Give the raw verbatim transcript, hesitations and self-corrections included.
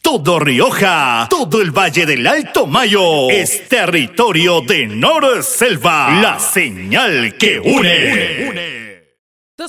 Todo Rioja, todo el Valle del Alto Mayo es territorio de Nor Selva, la señal que une.